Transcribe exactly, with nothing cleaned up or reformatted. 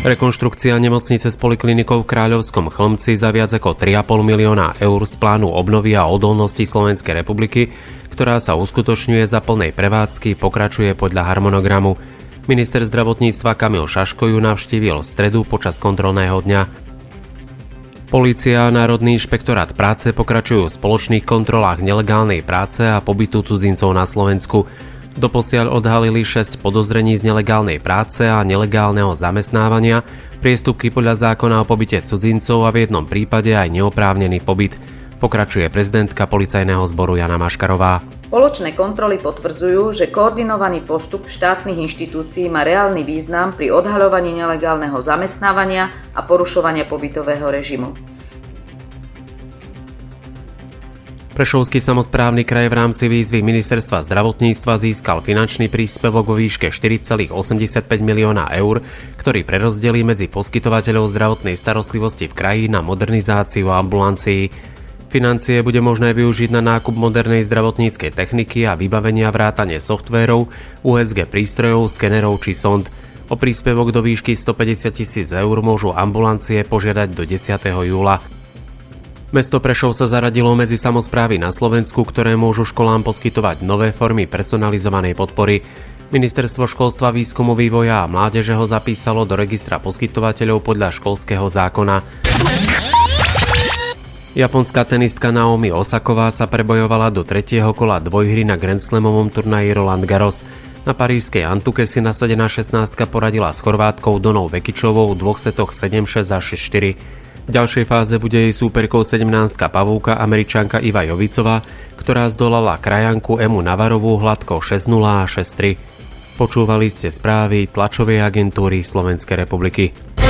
Rekonštrukcia nemocnice s poliklinikou v Kráľovskom Chlmci za viac ako tri a pol milióna eur z plánu obnovy a odolnosti Slovenskej republiky, ktorá sa uskutočňuje za plnej prevádzky, pokračuje podľa harmonogramu. Minister zdravotníctva Kamil Šaško ju navštívil v stredu počas kontrolného dňa. Polícia a Národný inšpektorát práce pokračujú v spoločných kontrolách nelegálnej práce a pobytu cudzincov na Slovensku. Doposiaľ odhalili šesť podozrení z nelegálnej práce a nelegálneho zamestnávania, priestupky podľa zákona o pobyte cudzincov a v jednom prípade aj neoprávnený pobyt. Pokračuje prezidentka policajného zboru Jana Maškarová. Spoločné kontroly potvrdzujú, že koordinovaný postup štátnych inštitúcií má reálny význam pri odhaľovaní nelegálneho zamestnávania a porušovania pobytového režimu. Prešovský samosprávny kraj v rámci výzvy Ministerstva zdravotníctva získal finančný príspevok vo výške štyri celé osemdesiatpäť milióna eur, ktorý prerozdelí medzi poskytovateľov zdravotnej starostlivosti v kraji na modernizáciu ambulancií. Financie bude možné využiť na nákup modernej zdravotníckej techniky a vybavenia vrátane softvérov, ú es gé prístrojov, skenerov či sond. O príspevok do výšky stopäťdesiat tisíc eur môžu ambulancie požiadať do desiateho júla. Mesto Prešov sa zaradilo medzi samosprávy na Slovensku, ktoré môžu školám poskytovať nové formy personalizovanej podpory. Ministerstvo školstva, výskumu, vývoja a mládeže ho zapísalo do registra poskytovateľov podľa školského zákona. Japonská tenistka Naomi Osaková sa prebojovala do tretieho kola dvojhry na Grand Slamovom turnaji Roland Garros. Na parížskej Antuke si nasadená šestnástka poradila s Chorvátkou Donou Vekičovou v dvoch setoch sedem šesť a šesť štyri. V ďalšej fáze bude jej súperkou sedemnástka pavúka Američanka Iva Jovicová, ktorá zdolala krajanku Emu Navarovú hladko šesť nula a šesť tri. Počúvali ste správy tlačovej agentúry Slovenskej republiky.